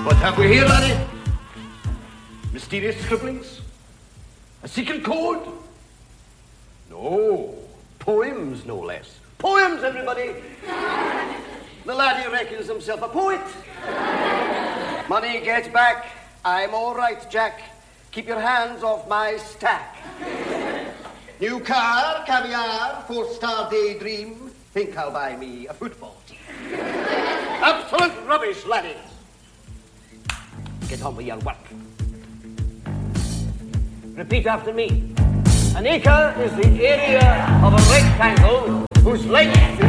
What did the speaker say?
What have we here, laddie? Mysterious scribblings? A secret code? No. Poems, no less. Poems, everybody. The laddie reckons himself a poet. Money, get back. I'm all right, Jack. Keep your hands off my stack. New car, caviar, 4-star daydream. Think I'll buy me a football team. Absolute rubbish, laddie. Get on with your work. Repeat after me. An acre is the area of a rectangle whose length